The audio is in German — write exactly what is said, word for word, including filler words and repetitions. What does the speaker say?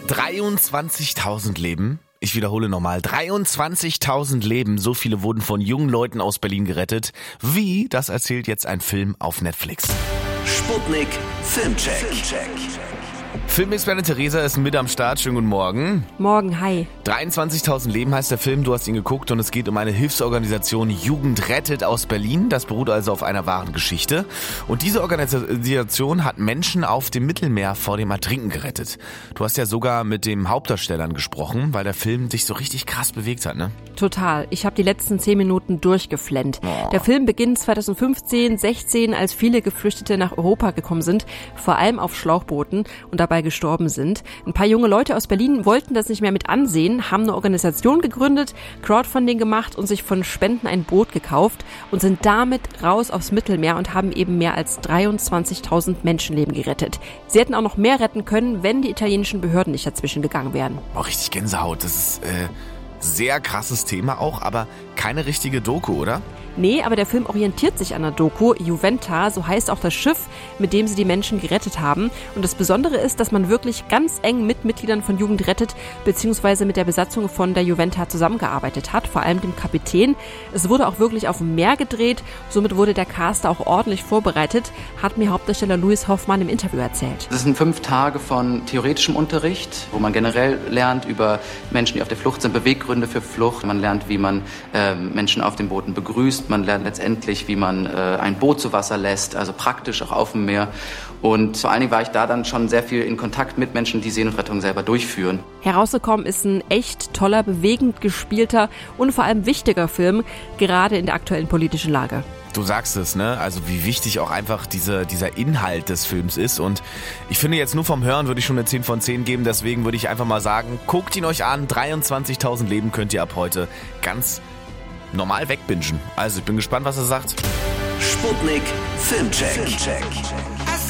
dreiundzwanzigtausend Leben. Ich wiederhole nochmal, dreiundzwanzigtausend Leben, so viele wurden von jungen Leuten aus Berlin gerettet. Wie, das erzählt jetzt ein Film auf Netflix. Sputnik Filmcheck. Filmcheck. Filmexpertin Theresa ist mit am Start. Schönen guten Morgen. Morgen, hi. dreiundzwanzigtausend Leben heißt der Film, du hast ihn geguckt und es geht um eine Hilfsorganisation Jugend rettet aus Berlin. Das beruht also auf einer wahren Geschichte. Und diese Organisation hat Menschen auf dem Mittelmeer vor dem Ertrinken gerettet. Du hast ja sogar mit dem Hauptdarstellern gesprochen, weil der Film dich so richtig krass bewegt hat, ne? Total. Ich habe die letzten zehn Minuten durchgeflennt. Oh. Der Film beginnt zweitausendfünfzehn, sechzehn, als viele Geflüchtete nach Europa gekommen sind, vor allem auf Schlauchbooten und dabei gestorben sind. Ein paar junge Leute aus Berlin wollten das nicht mehr mit ansehen, haben eine Organisation gegründet, Crowdfunding gemacht und sich von Spenden ein Boot gekauft und sind damit raus aufs Mittelmeer und haben eben mehr als dreiundzwanzigtausend Menschenleben gerettet. Sie hätten auch noch mehr retten können, wenn die italienischen Behörden nicht dazwischen gegangen wären. Boah, richtig Gänsehaut. Das ist äh, sehr krasses Thema auch, aber keine richtige Doku, oder? Nee, aber der Film orientiert sich an der Doku. Juventa, so heißt auch das Schiff, mit dem sie die Menschen gerettet haben. Und das Besondere ist, dass man wirklich ganz eng mit Mitgliedern von Jugend rettet, beziehungsweise mit der Besatzung von der Juventa zusammengearbeitet hat, vor allem dem Kapitän. Es wurde auch wirklich auf dem Meer gedreht, somit wurde der Cast auch ordentlich vorbereitet, hat mir Hauptdarsteller Louis Hoffmann im Interview erzählt. Das sind fünf Tage von theoretischem Unterricht, wo man generell lernt über Menschen, die auf der Flucht sind, Beweggründe für Flucht. Man lernt, wie man äh, Menschen auf den Booten begrüßt. Man lernt letztendlich, wie man äh, ein Boot zu Wasser lässt, also praktisch auch auf dem Meer. Und vor allen Dingen war ich da dann schon sehr viel in Kontakt mit Menschen, die Seenotrettung selber durchführen. Herausgekommen ist ein echt toller, bewegend gespielter und vor allem wichtiger Film, gerade in der aktuellen politischen Lage. Du sagst es, ne? Also wie wichtig auch einfach diese, dieser Inhalt des Films ist. Und ich finde jetzt nur vom Hören würde ich schon eine zehn von zehn geben. Deswegen würde ich einfach mal sagen, guckt ihn euch an. dreiundzwanzigtausend Leben könnt ihr ab heute ganz normal wegbingen. Also ich bin gespannt, was er sagt. Sputnik Filmcheck. Filmcheck.